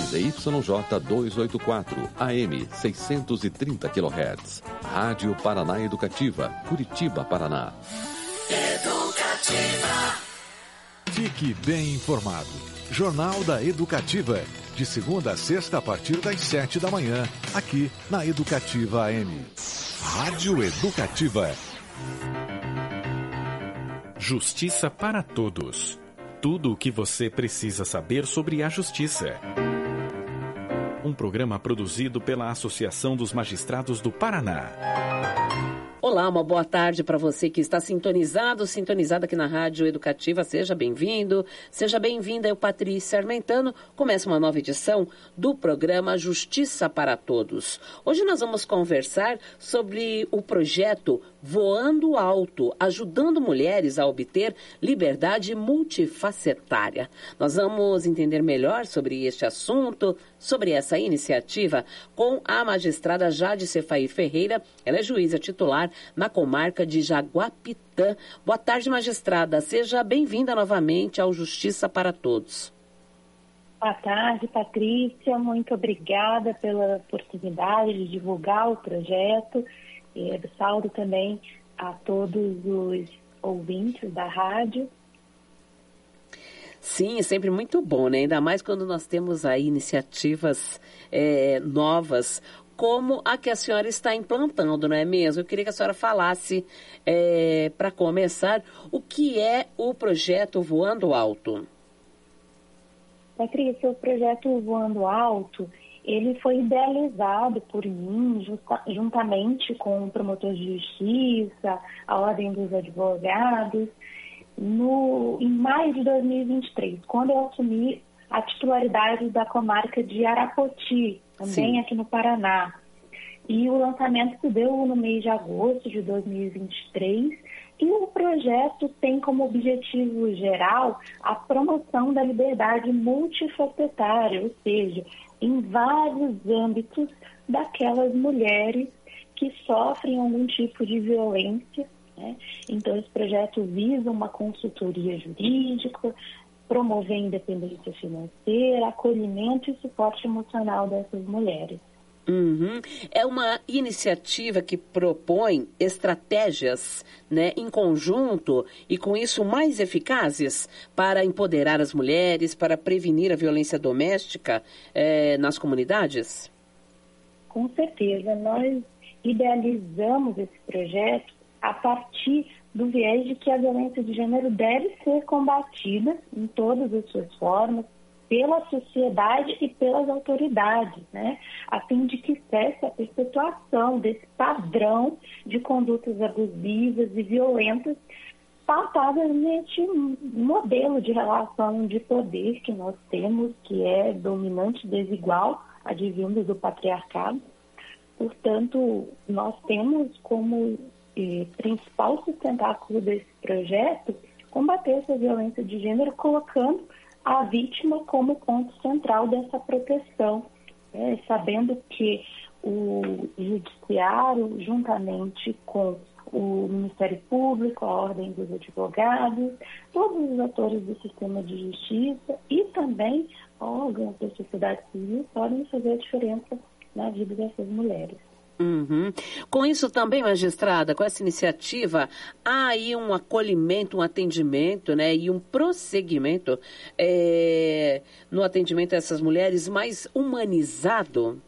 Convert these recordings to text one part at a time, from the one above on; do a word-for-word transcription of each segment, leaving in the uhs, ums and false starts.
Z Y J duzentos e oitenta e quatro, A M seiscentos e trinta quilohertz. Rádio Paraná Educativa, Curitiba, Paraná. Educativa. Fique bem informado. Jornal da Educativa. De segunda a sexta, a partir das sete da manhã, aqui na Educativa A M. Rádio Educativa. Justiça para todos. Tudo o que você precisa saber sobre a justiça. Um programa produzido pela Associação dos Magistrados do Paraná. Olá, uma boa tarde para você que está sintonizado, sintonizada aqui na Rádio Educativa. Seja bem-vindo, seja bem-vinda. Eu, Patrícia Armentano, começa uma nova edição do programa Justiça para Todos. Hoje nós vamos conversar sobre o projeto Voando Alto, ajudando mulheres a obter liberdade multifacetária. Nós vamos entender melhor sobre este assunto, sobre essa iniciativa, com a magistrada Jade Cefaí Ferreira. Ela é juíza titular na comarca de Jaguapitã. Boa tarde, magistrada. Seja bem-vinda novamente ao Justiça para Todos. Boa tarde, Patrícia. Muito obrigada pela oportunidade de divulgar o projeto. E saúdo também a todos os ouvintes da rádio. Sim, é sempre muito bom, né? Ainda mais quando nós temos aí iniciativas é, novas, como a que a senhora está implantando, não é mesmo? Eu queria que a senhora falasse, é, para começar, o que é o projeto Voando Alto. Patrícia, o projeto Voando Alto, ele foi idealizado por mim, justa, juntamente com o promotor de justiça, a Ordem dos Advogados, no, em maio de dois mil e vinte e três, quando eu assumi a titularidade da comarca de Arapoti, também Sim. aqui no Paraná. E o lançamento se deu no mês de agosto de dois mil e vinte e três, e o projeto tem como objetivo geral a promoção da liberdade multifacetária, ou seja, em vários âmbitos daquelas mulheres que sofrem algum tipo de violência, né? Então, esse projeto visa uma consultoria jurídica, promover independência financeira, acolhimento e suporte emocional dessas mulheres. Uhum. É uma iniciativa que propõe estratégias, né, em conjunto e, com isso, mais eficazes para empoderar as mulheres, para prevenir a violência doméstica eh, nas comunidades? Com certeza. Nós idealizamos esse projeto a partir do viés de que a violência de gênero deve ser combatida em todas as suas formas, pela sociedade e pelas autoridades, né? A fim de que cesse a perpetuação desse padrão de condutas abusivas e violentas pautadas neste modelo de relação de poder que nós temos, que é dominante e desigual, advindo do patriarcado. Portanto, nós temos como eh, principal sustentáculo desse projeto combater essa violência de gênero, colocando a vítima como ponto central dessa proteção, né? Sabendo que o judiciário, juntamente com o Ministério Público, a Ordem dos Advogados, todos os atores do sistema de justiça e também órgãos da sociedade civil podem fazer a diferença na vida dessas mulheres. Uhum. Com isso também, magistrada, com essa iniciativa, há aí um acolhimento, um atendimento, né, e um prosseguimento é, no atendimento a essas mulheres mais humanizado?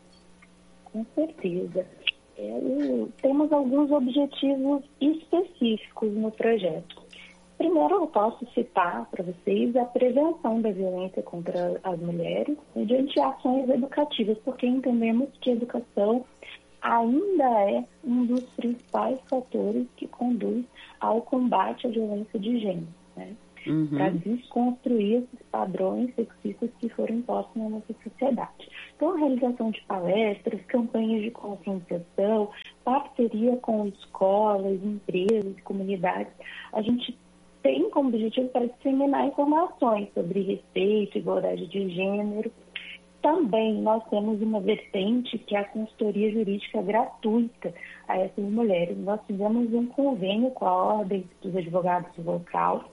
Com certeza. É, temos alguns objetivos específicos no projeto. Primeiro, eu posso citar para vocês a prevenção da violência contra as mulheres mediante ações educativas, porque entendemos que a educação ainda é um dos principais fatores que conduz ao combate à violência de gênero, né? Uhum. Para desconstruir esses padrões sexistas que foram impostos na nossa sociedade. Então, a realização de palestras, campanhas de conscientização, parceria com escolas, empresas, comunidades, a gente tem como objetivo para disseminar informações sobre respeito, igualdade de gênero. Também nós temos uma vertente que é a consultoria jurídica gratuita a essas mulheres. Nós fizemos um convênio com a Ordem dos Advogados local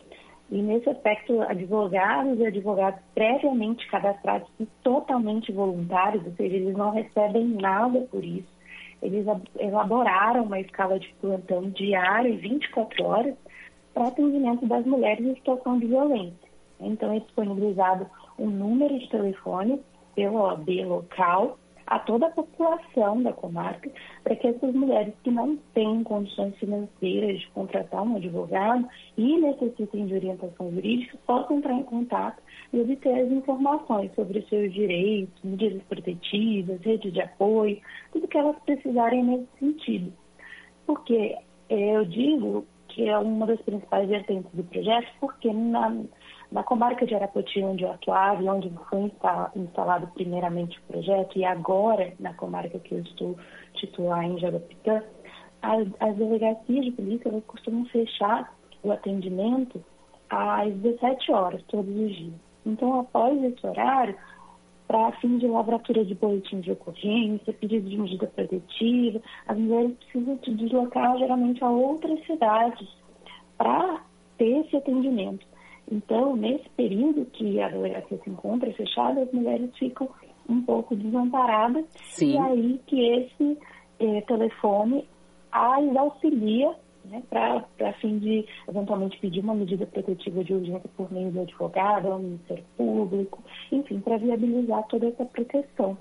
E nesse aspecto, advogados e advogados previamente cadastrados e totalmente voluntários, ou seja, eles não recebem nada por isso. Eles elaboraram uma escala de plantão diário, vinte e quatro horas, para atendimento das mulheres em situação de violência. Então, é disponibilizado um número de telefone pela O A B local a toda a população da comarca, para que essas mulheres que não têm condições financeiras de contratar um advogado e necessitem de orientação jurídica, possam entrar em contato e obter as informações sobre os seus direitos, medidas protetivas, redes de apoio, tudo que elas precisarem nesse sentido. Porque eh, eu digo que é uma das principais vertentes do projeto, porque na, na comarca de Arapoti, onde eu atuava e onde foi instalado primeiramente o projeto, e agora na comarca que eu estou titular em Jaguapitã, as, as delegacias de polícia elas costumam fechar o atendimento às dezessete horas todos os dias. Então, após esse horário, para fim de lavratura de boletim de ocorrência, pedido de medida protetiva, as mulheres precisam se deslocar geralmente a outras cidades para ter esse atendimento. Então, nesse período que a delegacia se encontra fechada, as mulheres ficam um pouco desamparadas. Sim. E aí que esse eh, telefone as auxilia, né, para fim de eventualmente pedir uma medida protetiva de urgência por meio do advogado, ao Ministério Público, enfim, para viabilizar toda essa proteção.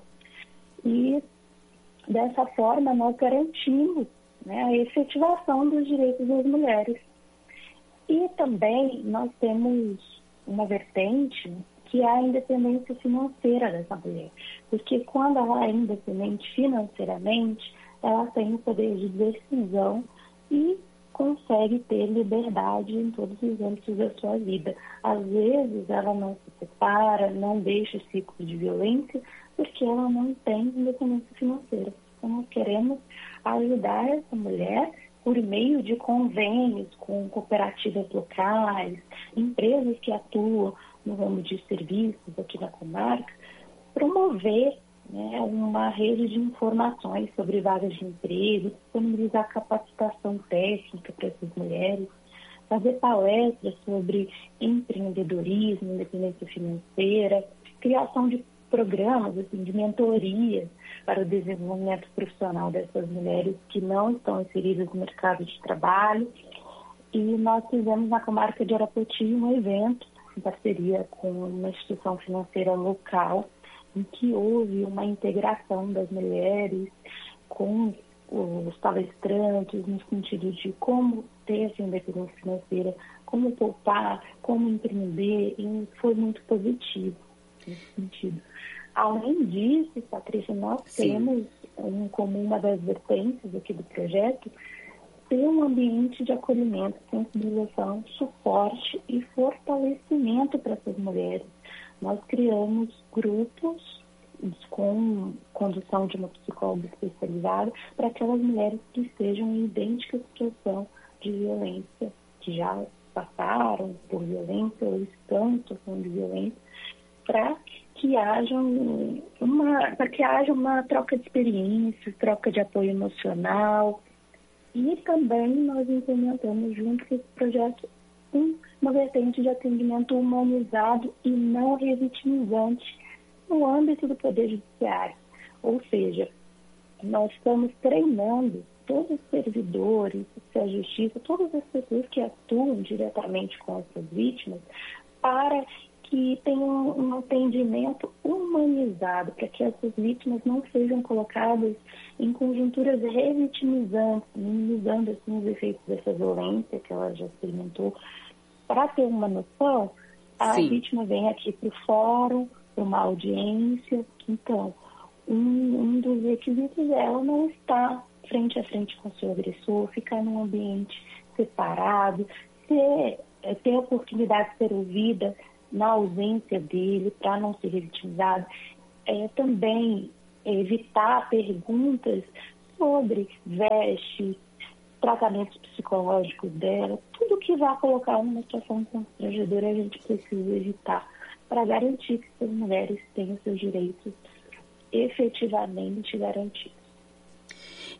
E dessa forma nós garantimos, né, a efetivação dos direitos das mulheres. E também nós temos uma vertente que é a independência financeira dessa mulher, porque quando ela é independente financeiramente, ela tem o poder de decisão e consegue ter liberdade em todos os âmbitos da sua vida. Às vezes ela não se separa, não deixa o ciclo de violência, porque ela não tem independência financeira. Então nós queremos ajudar essa mulher por meio de convênios com cooperativas locais, empresas que atuam no ramo de serviços aqui na comarca, promover, né, uma rede de informações sobre vagas de emprego, disponibilizar capacitação técnica para essas mulheres, fazer palestras sobre empreendedorismo, independência financeira, criação de programas assim, de mentoria para o desenvolvimento profissional dessas mulheres que não estão inseridas no mercado de trabalho. E nós fizemos na comarca de Arapoti um evento em parceria com uma instituição financeira local, em que houve uma integração das mulheres com os palestrantes no sentido de como ter essa independência financeira, como poupar, como empreender, e foi muito positivo nesse sentido. Além disso, Patrícia, nós Sim. temos um, como uma das vertentes aqui do projeto, ter um ambiente de acolhimento, sensibilização, suporte e fortalecimento para essas mulheres. Nós criamos grupos com condução de uma psicóloga especializada para aquelas mulheres que estejam em idêntica situação de violência, que já passaram por violência ou estão em situação de violência, para que haja uma, para que haja uma troca de experiências, troca de apoio emocional. E também nós implementamos junto com esse projeto um, uma vertente de atendimento humanizado e não revitimizante no âmbito do Poder Judiciário. Ou seja, nós estamos treinando todos os servidores da Justiça, todas as pessoas que atuam diretamente com essas vítimas, para que tenham um atendimento humanizado, para que essas vítimas não sejam colocadas em conjunturas revitimizantes, minimizando assim, os efeitos dessa violência que ela já experimentou. Para ter uma noção, a Sim. vítima vem aqui para o fórum, para uma audiência. Então, um, um dos requisitos dela não está frente a frente com o seu agressor, ficar num ambiente separado, ter, ter a oportunidade de ser ouvida na ausência dele, para não ser revitimizado. É, também evitar perguntas sobre veste, tratamentos psicológicos dela, tudo que vai colocar numa situação constrangedora a gente precisa evitar, para garantir que as mulheres tenham seus direitos efetivamente garantidos.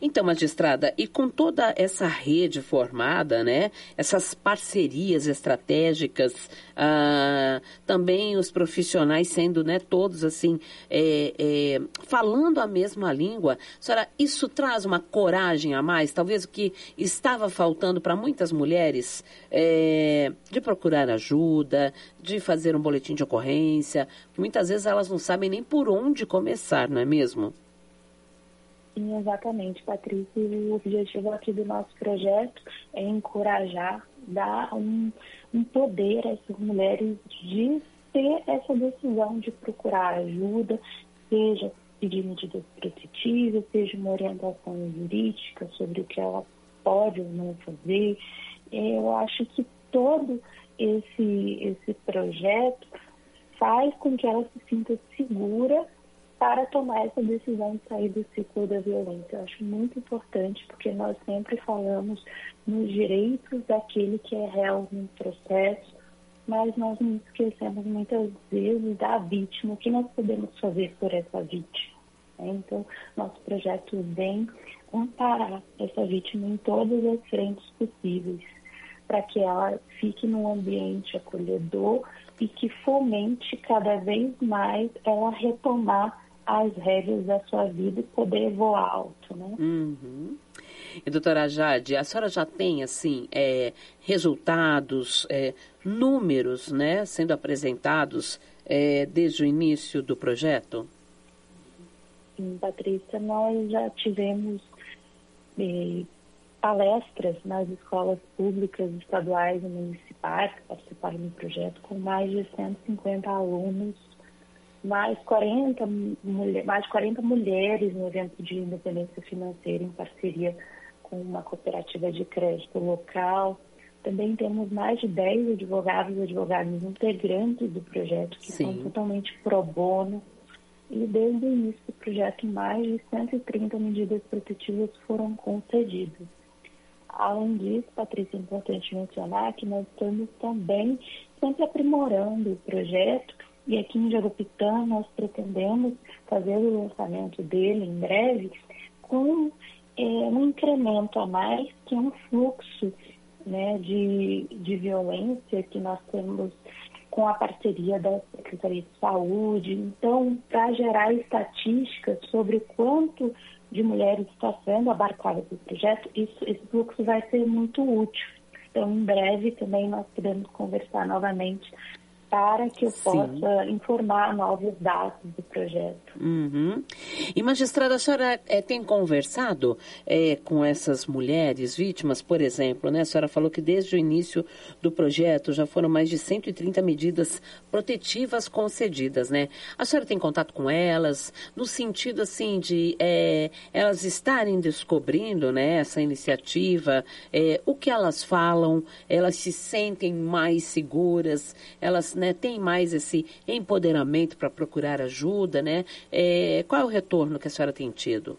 Então, magistrada, e com toda essa rede formada, né, essas parcerias estratégicas, ah, também os profissionais sendo, né, todos assim, é, é, falando a mesma língua, senhora, isso traz uma coragem a mais, talvez o que estava faltando para muitas mulheres, é, de procurar ajuda, de fazer um boletim de ocorrência, que muitas vezes elas não sabem nem por onde começar, não é mesmo? Sim, exatamente, Patrícia. O objetivo aqui do nosso projeto é encorajar, dar um, um poder a essas mulheres de ter essa decisão de procurar ajuda, seja pedir medidas protetivas, seja uma orientação jurídica sobre o que ela pode ou não fazer. Eu acho que todo esse, esse projeto faz com que ela se sinta segura para tomar essa decisão de sair do ciclo da violência. Eu acho muito importante, porque nós sempre falamos nos direitos daquele que é réu no processo, mas nós nos esquecemos muitas vezes da vítima, o que nós podemos fazer por essa vítima. Então, nosso projeto vem amparar essa vítima em todas as frentes possíveis, para que ela fique num ambiente acolhedor e que fomente cada vez mais ela retomar as rédeas da sua vida e poder voar alto, né? Uhum. E, doutora Jade, a senhora já tem, assim, é, resultados, é, números, né, sendo apresentados é, desde o início do projeto? Sim, Patrícia, nós já tivemos eh, palestras nas escolas públicas, estaduais e municipais que participaram do projeto, com mais de cento e cinquenta alunos, mais, quarenta, mulher, mais de quarenta mulheres no evento de independência financeira em parceria com uma cooperativa de crédito local. Também temos mais de dez advogados e advogadas integrantes do projeto que Sim. são totalmente pro bono. E desde o início do projeto, mais de cento e trinta medidas protetivas foram concedidas. Além disso, Patrícia, é importante mencionar que nós estamos também sempre aprimorando o projeto, e aqui em Jaguapitã nós pretendemos fazer o lançamento dele em breve com é, um incremento a mais, que é um fluxo, né, de, de violência que nós temos com a parceria da Secretaria de Saúde. Então, para gerar estatísticas sobre o quanto de mulheres está sendo abarcada pelo projeto, isso, esse fluxo vai ser muito útil. Então, em breve também nós podemos conversar novamente para que eu Sim. possa informar novos dados do projeto. Uhum. E, magistrada, a senhora é, tem conversado é, com essas mulheres vítimas, por exemplo, né? A senhora falou que desde o início do projeto já foram mais de cento e trinta medidas protetivas concedidas, né? A senhora tem contato com elas, no sentido, assim, de é, elas estarem descobrindo, né, essa iniciativa, é, o que elas falam, elas se sentem mais seguras, elas, né, têm mais esse empoderamento para procurar ajuda, né? É, qual é o retorno que a senhora tem tido?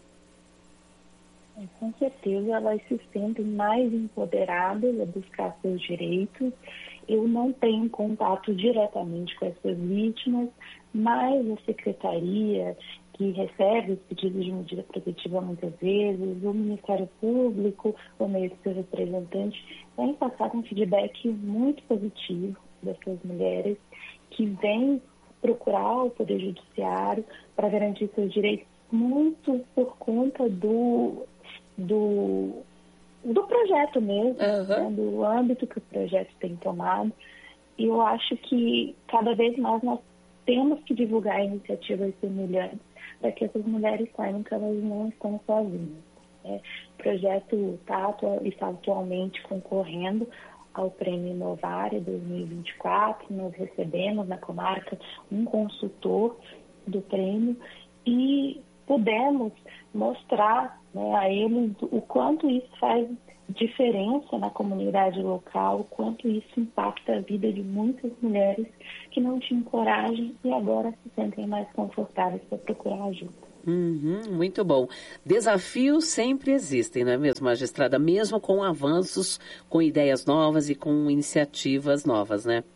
Com certeza, elas se sentem mais empoderadas a buscar seus direitos. Eu não tenho contato diretamente com essas vítimas, mas a secretaria, que recebe os pedidos de medida protetiva muitas vezes, o Ministério Público, por meio do seu representante, tem passado um feedback muito positivo dessas mulheres que vêm procurar o Poder Judiciário para garantir seus direitos, muito por conta do, do, do projeto mesmo, uhum. né, do âmbito que o projeto tem tomado. E eu acho que cada vez mais nós temos que divulgar iniciativas semelhantes para que essas mulheres saibam que elas não estão sozinhas. É, o projeto tá, está atualmente concorrendo ao Prêmio Inovária dois mil e vinte e quatro. Nós recebemos na comarca um consultor do prêmio e pudemos mostrar, né, a eles o quanto isso faz diferença na comunidade local, o quanto isso impacta a vida de muitas mulheres que não tinham coragem e agora se sentem mais confortáveis para procurar ajuda. Uhum, muito bom. Desafios sempre existem, não é mesmo, magistrada? Mesmo com avanços, com ideias novas e com iniciativas novas, né?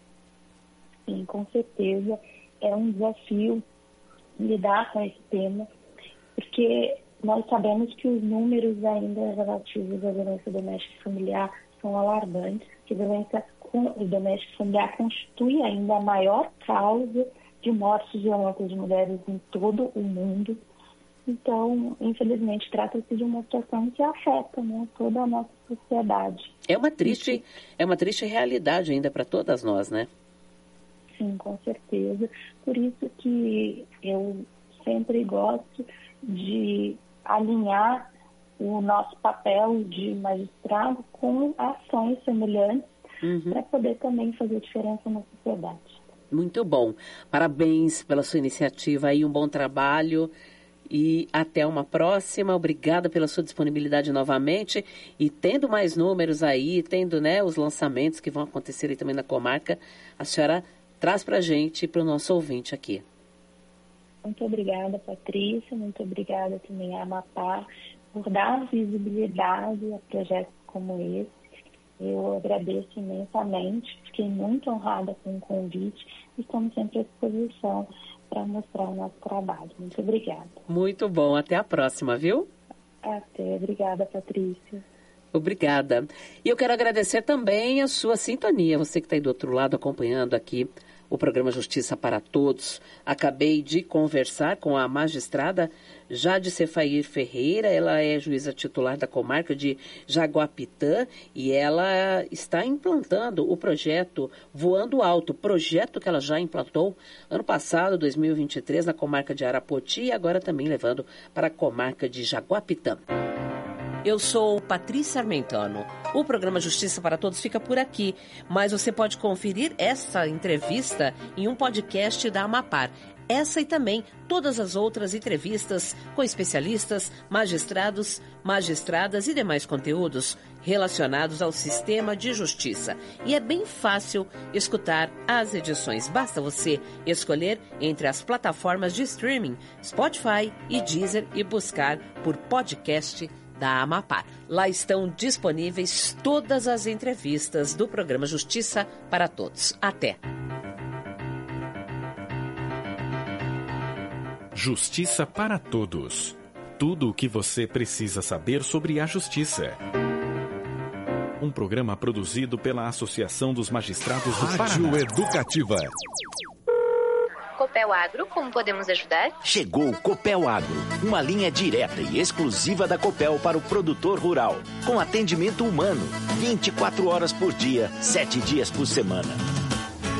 Sim, com certeza. É um desafio lidar com esse tema, porque nós sabemos que os números ainda relativos à violência doméstica e familiar são alarmantes, que a violência doméstica e familiar constitui ainda a maior causa de mortes violentas de mulheres em todo o mundo. Então, infelizmente, trata-se de uma situação que afeta, né, toda a nossa sociedade. É uma triste, é uma triste realidade ainda para todas nós, né? Sim, com certeza. Por isso que eu sempre gosto de alinhar o nosso papel de magistrado com ações semelhantes, uhum, para poder também fazer diferença na sociedade. Muito bom. Parabéns pela sua iniciativa aí, um bom trabalho. E até uma próxima. Obrigada pela sua disponibilidade novamente. E tendo mais números aí, tendo, né, os lançamentos que vão acontecer aí também na comarca, a senhora traz para a gente e para o nosso ouvinte aqui. Muito obrigada, Patrícia. Muito obrigada também à Amapá por dar visibilidade a projetos como esse. Eu agradeço imensamente. Fiquei muito honrada com o convite e estamos sempre à disposição para mostrar o nosso trabalho. Muito obrigada. Muito bom. Até a próxima, viu? Até. Obrigada, Patrícia. Obrigada. E eu quero agradecer também a sua sintonia, você que está aí do outro lado acompanhando aqui o programa Justiça para Todos. Acabei de conversar com a magistrada Jade Cefair Ferreira, ela é juíza titular da comarca de Jaguapitã e ela está implantando o projeto Voando Alto, projeto que ela já implantou ano passado, dois mil e vinte e três, na comarca de Arapoti e agora também levando para a comarca de Jaguapitã. Eu sou Patrícia Armentano. O programa Justiça para Todos fica por aqui, mas você pode conferir essa entrevista em um podcast da Amapar. Essa e também todas as outras entrevistas com especialistas, magistrados, magistradas e demais conteúdos relacionados ao sistema de justiça. E é bem fácil escutar as edições. Basta você escolher entre as plataformas de streaming, Spotify e Deezer e buscar por podcast da Amapar. Lá estão disponíveis todas as entrevistas do programa Justiça para Todos. Até! Justiça para Todos. Tudo o que você precisa saber sobre a justiça. Um programa produzido pela Associação dos Magistrados do Paraná. Rádio Educativa. Copel Agro, como podemos ajudar? Chegou o Copel Agro, uma linha direta e exclusiva da Copel para o produtor rural, com atendimento humano, vinte e quatro horas por dia, sete dias por semana.